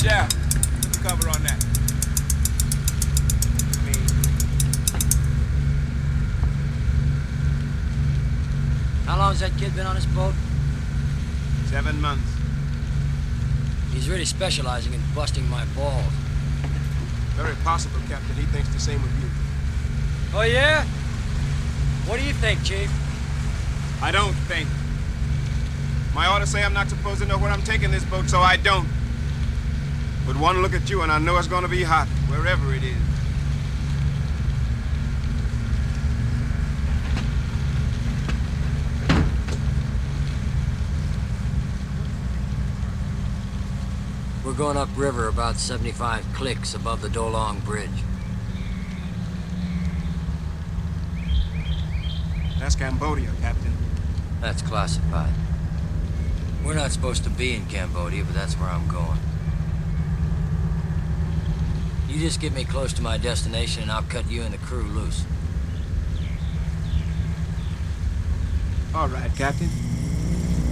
Yeah, put the cover on that. How long has that kid been on this boat? 7 months. He's really specializing in busting my balls. Very possible, Captain. He thinks the same of you. Oh, yeah? What do you think, Chief? I don't think. My orders say I'm not supposed to know where I'm taking this boat, so I don't. But one look at you and I know it's gonna be hot, wherever it is. We're going upriver about 75 clicks above the Dolong Bridge. That's Cambodia, Captain. That's classified. We're not supposed to be in Cambodia, but that's where I'm going. You just get me close to my destination and I'll cut you and the crew loose. All right, Captain.